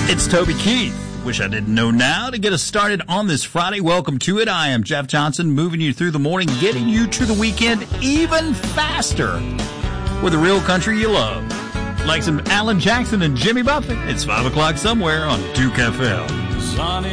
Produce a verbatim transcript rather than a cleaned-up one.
It's Toby Keith. Wish I didn't know now. To get us started on this Friday, welcome to it. I am Jeff Johnson, moving you through the morning, getting you to the weekend even faster with the real country you love. Like some Alan Jackson and Jimmy Buffett. It's five o'clock somewhere on Duke F M.